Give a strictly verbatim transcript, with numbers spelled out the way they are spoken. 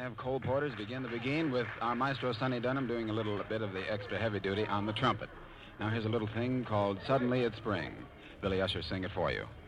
have Cole Porter's Begin to Begin with our maestro Sonny Dunham doing a little bit of the extra heavy duty on the trumpet. Now here's a little thing called Suddenly It's Spring. Billy Usher sing it for you.